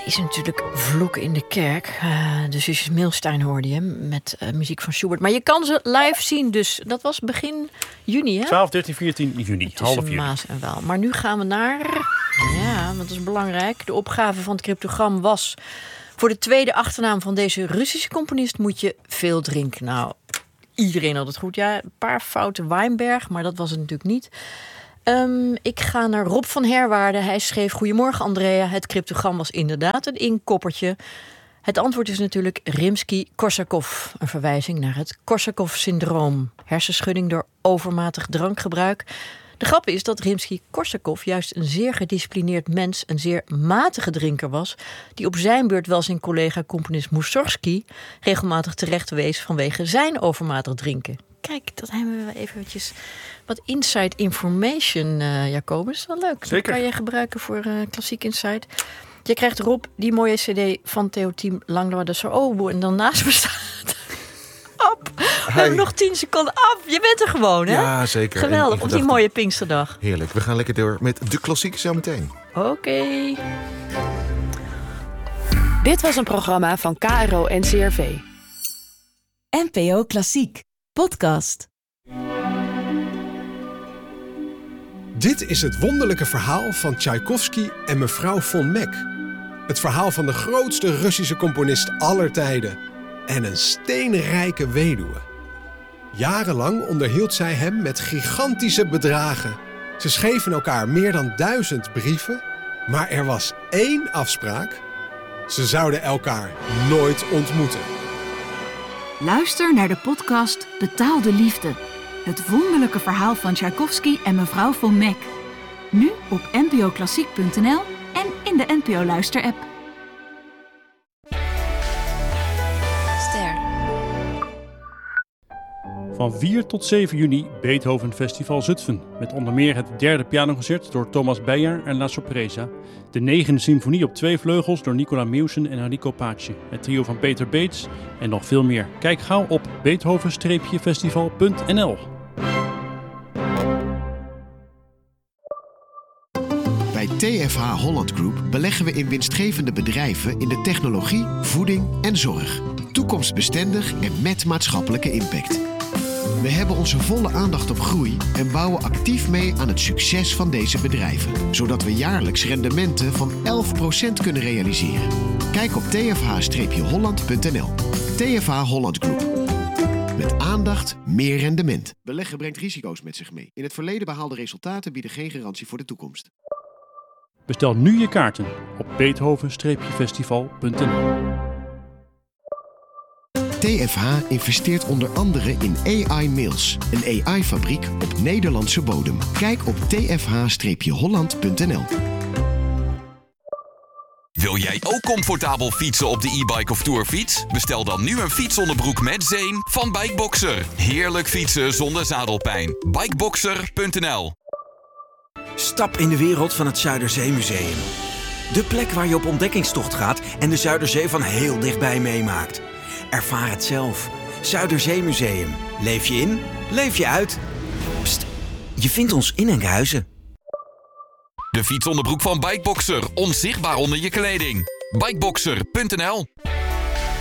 is natuurlijk vloeken in de kerk. Dus Suze Milstein hoorde je met muziek van Schubert. Maar je kan ze live zien, dus dat was begin juni, hè? 12, 13, 14 juni, half juni. Maas en Waal. Maar nu gaan we naar, want dat is belangrijk. De opgave van het cryptogram was: voor de tweede achternaam van deze Russische componist moet je veel drinken. Nou, iedereen had het goed. Ja, een paar fouten Weinberg, maar dat was het natuurlijk niet. Ik ga naar Rob van Herwaarden. Hij schreef: Goedemorgen Andrea, het cryptogram was inderdaad een inkoppertje. Het antwoord is natuurlijk Rimsky-Korsakov. Een verwijzing naar het Korsakov-syndroom. Hersenschudding door overmatig drankgebruik. De grap is dat Rimsky-Korsakov juist een zeer gedisciplineerd mens, een zeer matige drinker was, die op zijn beurt wel zijn collega-componist Mussorgsky regelmatig terecht wees vanwege zijn overmatig drinken. Kijk, dat hebben we eventjes wat inside information, Jacobus. Wel leuk. Zeker. Dat kan je gebruiken voor Klassiek Insight. Je krijgt Rob die mooie cd van Theotiem Langlois de Sorobo en dan naast me staat. Op. We hebben nog 10 seconden af. Je bent er gewoon, hè? Ja, zeker. Geweldig, op die mooie Pinksterdag. Heerlijk. We gaan lekker door met de klassieken zo meteen. Oké. Dit was een programma van KRO NCRV. NPO Klassiek podcast. Dit is het wonderlijke verhaal van Tchaikovsky en mevrouw von Meck. Het verhaal van de grootste Russische componist aller tijden en een steenrijke weduwe. Jarenlang onderhield zij hem met gigantische bedragen. Ze schreven elkaar meer dan 1000 brieven, maar er was één afspraak: ze zouden elkaar nooit ontmoeten. Luister naar de podcast Betaalde Liefde. Het wonderlijke verhaal van Tchaikovsky en mevrouw von Meck. Nu op npoklassiek.nl en in de NPO Luister-app. Ster. Van 4 tot 7 juni Beethoven Festival Zutphen. Met onder meer het 3e pianoconcert door Thomas Beyer en La Sorpresa. De 9e symfonie op 2 vleugels door Nicola Mewsen en Enrico Pace. Het trio van Peter Beets en nog veel meer. Kijk gauw op beethoven-festival.nl. Bij TFH Holland Group beleggen we in winstgevende bedrijven in de technologie, voeding en zorg. Toekomstbestendig en met maatschappelijke impact. We hebben onze volle aandacht op groei en bouwen actief mee aan het succes van deze bedrijven, zodat we jaarlijks rendementen van 11% kunnen realiseren. Kijk op tfh-holland.nl. TFH Holland Group. Met aandacht meer rendement. Beleggen brengt risico's met zich mee. In het verleden behaalde resultaten bieden geen garantie voor de toekomst. Bestel nu je kaarten op beethoven-festival.nl. TFH investeert onder andere in AI Mails, een AI-fabriek op Nederlandse bodem. Kijk op tfh-holland.nl. Wil jij ook comfortabel fietsen op de e-bike of tourfiets? Bestel dan nu een fietsonderbroek met zeem van Bikeboxer. Heerlijk fietsen zonder zadelpijn. Bikeboxer.nl. Stap in de wereld van het Zuiderzeemuseum. De plek waar je op ontdekkingstocht gaat en de Zuiderzee van heel dichtbij meemaakt. Ervaar het zelf. Zuiderzeemuseum. Leef je in, leef je uit. Pst, je vindt ons in Enkhuizen. De fietsonderbroek van Bikeboxer. Onzichtbaar onder je kleding. Bikeboxer.nl.